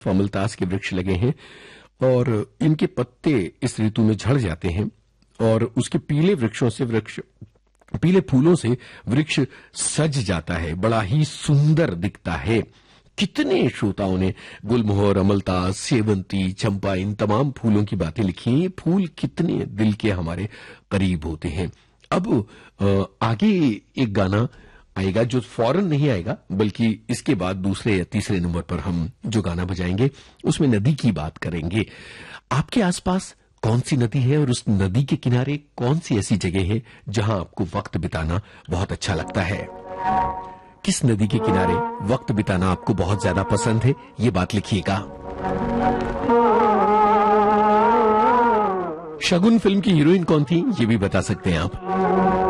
अमलतास के वृक्ष लगे हैं और इनके पत्ते इस ऋतु में झड़ जाते हैं और उसके पीले फूलों से वृक्ष सज जाता है, बड़ा ही सुंदर दिखता है। कितने श्रोताओं ने गुलमोहर, अमलतास, सेवंती, चंपा, इन तमाम फूलों की बातें लिखी हैं। ये फूल कितने दिल के हमारे करीब होते हैं। अब आगे एक गाना आएगा जो फौरन नहीं आएगा, बल्कि इसके बाद दूसरे या तीसरे नंबर पर हम जो गाना बजाएंगे उसमें नदी की बात करेंगे। आपके आसपास कौन सी नदी है और उस नदी के किनारे कौन सी ऐसी जगह है जहां आपको वक्त बिताना बहुत अच्छा लगता है? किस नदी के किनारे वक्त बिताना आपको बहुत ज्यादा पसंद है, ये बात लिखिएगा। शगुन फिल्म की हीरोइन कौन थी, ये भी बता सकते हैं आप।